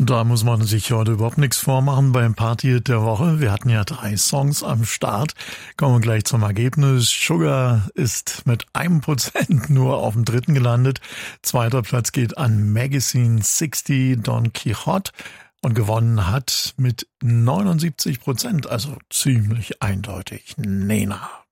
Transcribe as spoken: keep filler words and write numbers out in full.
Und da muss man sich heute überhaupt nichts vormachen beim Party der Woche. Wir hatten ja drei Songs am Start. Kommen wir gleich zum Ergebnis. Sugar ist mit einem Prozent nur auf dem dritten gelandet. Zweiter Platz geht an Magazine sechzig Don Quixote und gewonnen hat mit neunundsiebzig Prozent, also ziemlich eindeutig, Nena.